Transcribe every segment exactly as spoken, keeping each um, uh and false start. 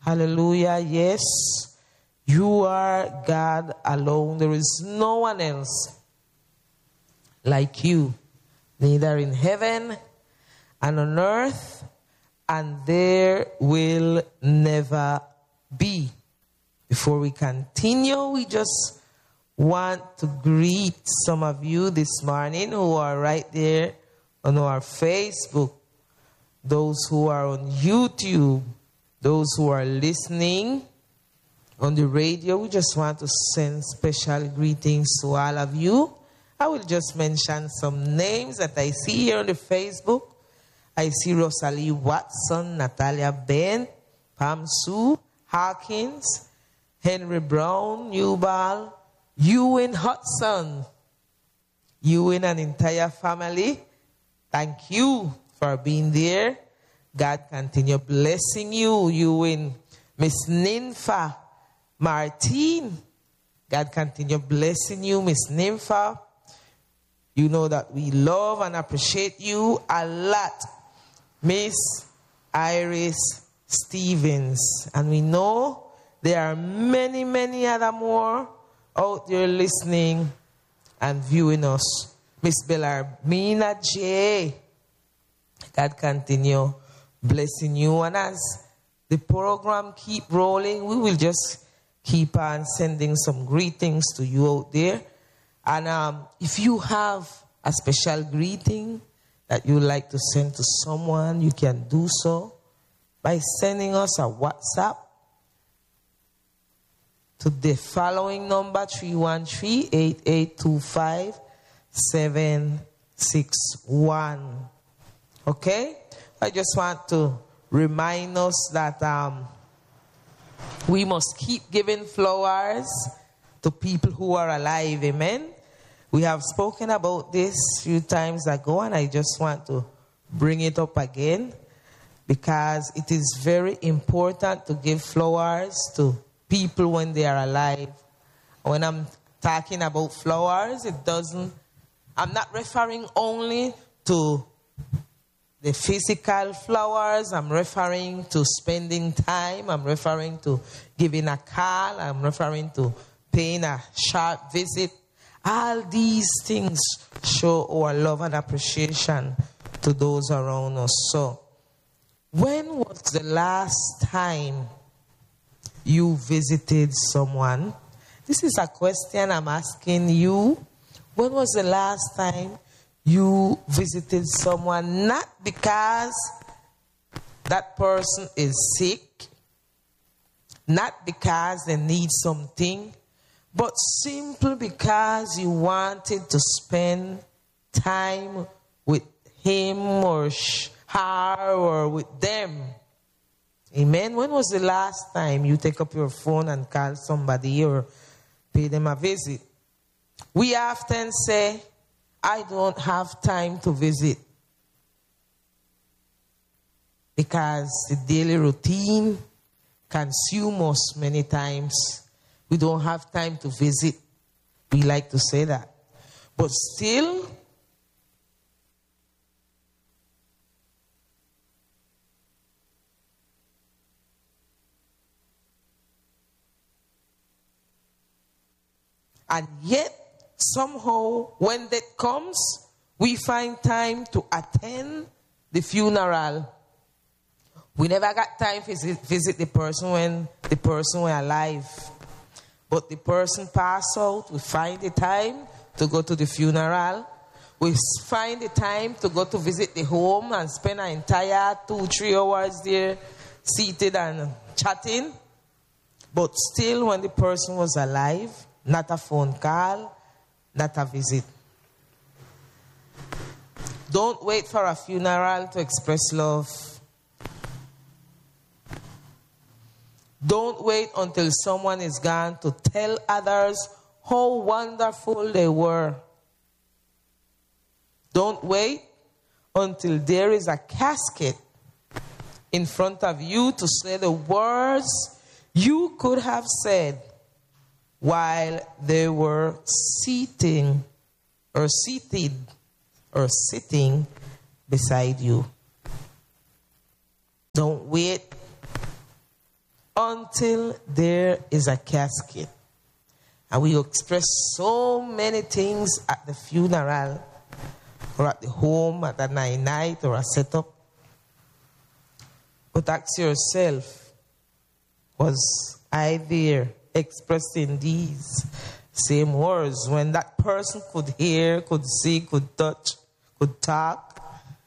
Hallelujah. Yes, you are God alone. There is no one else like you, neither in heaven and on earth, and there will never be. Before we continue, we just want to greet some of you this morning who are right there on our Facebook, those who are on YouTube, those who are listening on the radio. We just want to send special greetings to all of you. I will just mention some names that I see here on the Facebook. I see Rosalie Watson, Natalia Ben, Pam Sue, Hawkins, Henry Brown, Newball, Ewan Hudson, Ewan and entire family. Thank you for being there. God continue blessing you, Ewan. Miss Nympha Martine, God continue blessing you, Miss Nympha. You know that we love and appreciate you a lot. Miss Iris Stevens. And we know there are many, many other more out there listening and viewing us. Miss Bellarmina J. God continue blessing you. And as the program keep rolling, we will just keep on sending some greetings to you out there. And um, if you have a special greeting that you would like to send to someone, you can do so by sending us a WhatsApp to the following number, three one three, eight eight two five, seven six one. Okay? I just want to remind us that um, we must keep giving flowers to people who are alive. Amen? We have spoken about this a few times ago, and I just want to bring it up again because it is very important to give flowers to people when they are alive. When I'm talking about flowers, it doesn't, I'm not referring only to the physical flowers. I'm referring to spending time. I'm referring to giving a call. I'm referring to paying a short visit. All these things show our love and appreciation to those around us. So, when was the last time you visited someone? This is a question I'm asking you. When was the last time you visited someone? Not because that person is sick, not because they need something, but simply because you wanted to spend time with him or her or with them. Amen. When was the last time you take up your phone and call somebody or pay them a visit? We often say, I don't have time to visit, because the daily routine consumes us many times. We don't have time to visit. We like to say that. But still, and yet, somehow, when that comes, we find time to attend the funeral. We never got time to visit, visit the person when the person was alive. But the person passed out, we find the time to go to the funeral. We find the time to go to visit the home and spend an entire two, three hours there seated and chatting. But still, when the person was alive, not a phone call, not a visit. Don't wait for a funeral to express love. Don't wait until someone is gone to tell others how wonderful they were. Don't wait until there is a casket in front of you to say the words you could have said while they were sitting or seated or sitting beside you. Don't wait until there is a casket. And we express so many things at the funeral, or at the home, at the night night, or a setup. But ask yourself, was I there expressing these same words when that person could hear, could see, could touch, could talk?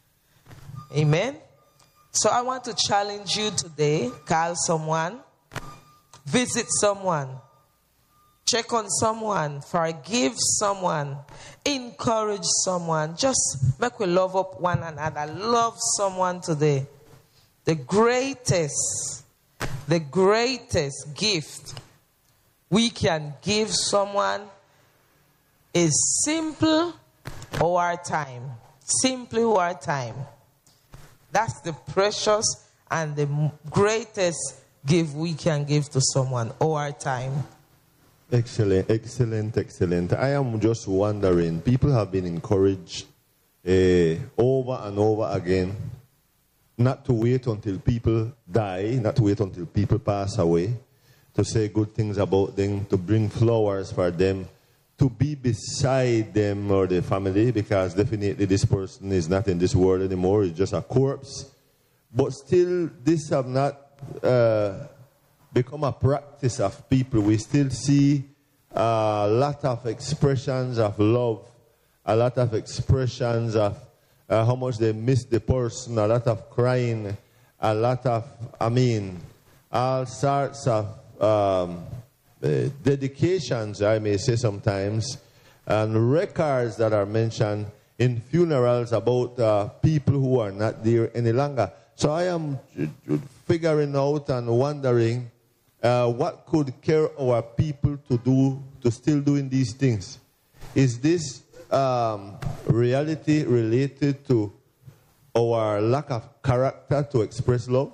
Amen? So I want to challenge you today. Call someone, visit someone, check on someone, forgive someone, encourage someone. Just make we love up one another. Love someone today. The greatest, the greatest gift we can give someone is simple our time. Simply our time. That's the precious and the greatest gift we can give to someone, our time. Excellent, excellent, excellent. I am just wondering, people have been encouraged uh, over and over again not to wait until people die, not to wait until people pass away, to say good things about them, to bring flowers for them, to be beside them or their family, because definitely this person is not in this world anymore, it's just a corpse. But still, this have not uh, become a practice of people. We still see a lot of expressions of love, a lot of expressions of uh, how much they miss the person, a lot of crying, a lot of, I mean, all sorts of um, uh, dedications, I may say sometimes, and records that are mentioned in funerals about uh, people who are not there any longer. So I am figuring out and wondering uh, what could care our people to do, to still doing these things. Is this um, reality related to our lack of character to express love?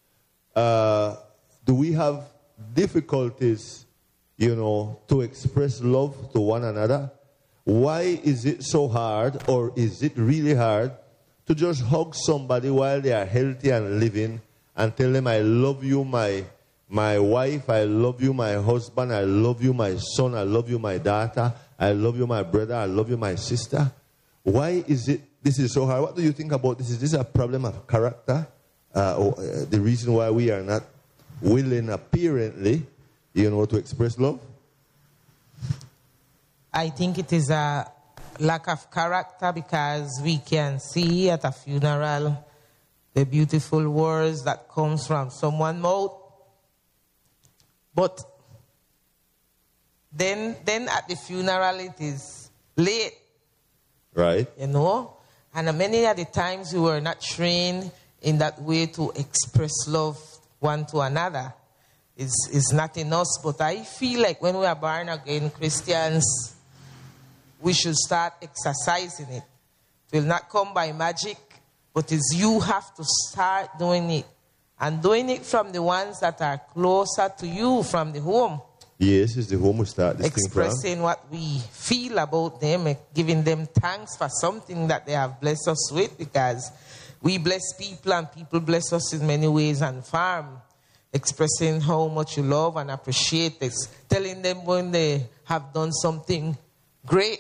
Uh, do we have difficulties, you know, to express love to one another? Why is it so hard, or is it really hard to just hug somebody while they are healthy and living and tell them, I love you, my my wife, I love you, my husband, I love you, my son, I love you, my daughter, I love you, my brother, I love you, my sister? Why is it this is so hard? What do you think about this? Is this a problem of character? Uh, or, uh, the reason why we are not willing, apparently, you know, to express love? I think it is a lack of character, because we can see at a funeral the beautiful words that comes from someone's mouth. But then, then at the funeral it is late. Right. You know? And many of the times we were not trained in that way to express love one to another. It's, it's not in us. But I feel like when we are born again Christians, we should start exercising it. It will not come by magic, but it's you have to start doing it. And doing it from the ones that are closer to you, from the home. Yes, it's the home we start this thing from. Expressing what we feel about them, giving them thanks for something that they have blessed us with, because we bless people and people bless us in many ways and farm. Expressing how much you love and appreciate this. Telling them when they have done something great.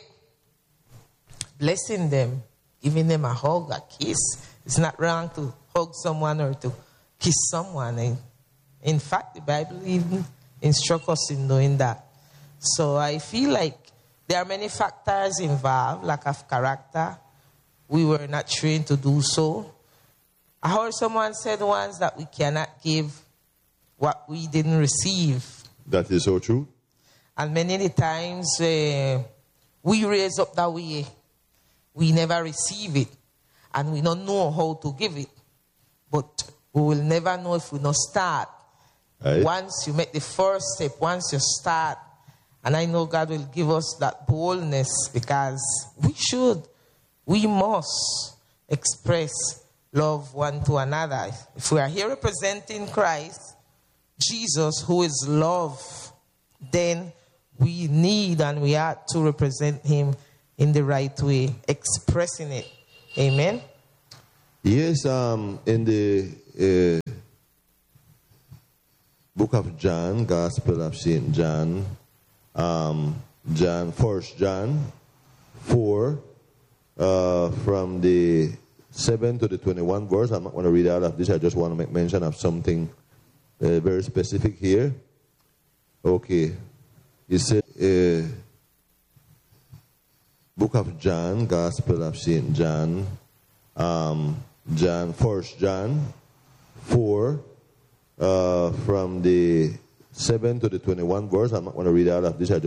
Blessing them. Giving them a hug, a kiss. It's not wrong to hug someone or to kiss someone. And in fact, the Bible even instructs us in doing that. So I feel like there are many factors involved. Lack of character. We were not trained to do so. I heard someone said once that we cannot give what we didn't receive. That is so true. And many of the times uh, we raise up that way. We never receive it. And we don't know how to give it. But we will never know if we don't start. Right. Once you make the first step, once you start, and I know God will give us that boldness, because we should, we must express love one to another. If we are here representing Christ, Jesus, who is love, then we need and we ought to represent him in the right way, expressing it. Amen? Yes, um, in the uh, book Book of John, Gospel of Saint John, um, John, First John four, uh, from the seven to the twenty-one verse. I'm not going to read all of this. I just want to make mention of something uh, very specific here. Okay. He said, uh, Book of John, Gospel of Saint John, um, John, First John four, uh, from the seven to the twenty-one verse. I'm not going to read all of this. I just